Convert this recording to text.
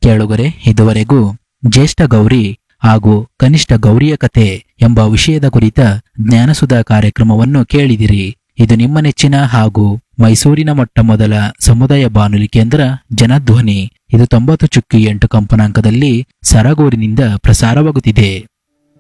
ಕೇಳುಗರೆ, ಇದುವರೆಗೂ ಜ್ಯೇಷ್ಠ ಗೌರಿ ಹಾಗೂ ಕನಿಷ್ಠ ಗೌರಿಯ ಕಥೆ ಎಂಬ ವಿಷಯದ ಕುರಿತ ಜ್ಞಾನಸುಧಾ ಕಾರ್ಯಕ್ರಮವನ್ನು ಕೇಳಿದಿರಿ. ಇದು ನಿಮ್ಮ ನೆಚ್ಚಿನ ಹಾಗೂ ಮೈಸೂರಿನ ಮೊಟ್ಟಮೊದಲ ಸಮುದಾಯ ಬಾನುಲಿ ಕೇಂದ್ರ ಜನಧ್ವನಿ. ಇದು 90.8 ಕಂಪನಾಂಕದಲ್ಲಿ ಸರಗೂರಿನಿಂದ ಪ್ರಸಾರವಾಗುತ್ತಿದೆ.